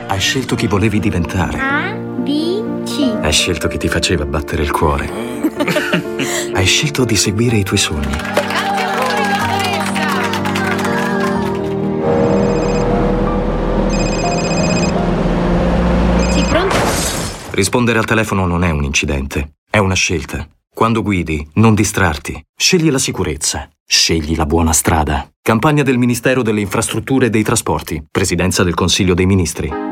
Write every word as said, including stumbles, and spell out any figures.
Hai scelto chi volevi diventare. A, B, C. Hai scelto chi ti faceva battere il cuore. Hai scelto di seguire i tuoi sogni. Grazie a voi, dottoressa! Sì, pronto? Rispondere al telefono non è un incidente, è una scelta. Quando guidi, non distrarti. Scegli la sicurezza. Scegli la buona strada. Campagna del Ministero delle Infrastrutture e dei Trasporti. Presidenza del Consiglio dei Ministri.